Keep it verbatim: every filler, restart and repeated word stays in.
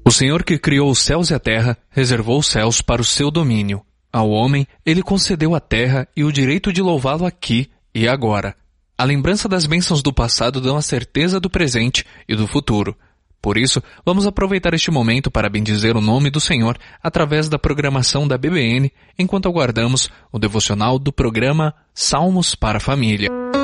O Senhor que criou os céus e a terra, reservou os céus para o seu domínio. Ao homem, ele concedeu a terra e o direito de louvá-lo aqui e agora. A lembrança das bênçãos do passado dão a certeza do presente e do futuro. Por isso, vamos aproveitar este momento para bendizer o nome do Senhor através da programação da B B N, enquanto aguardamos o devocional do programa Salmos para a Família.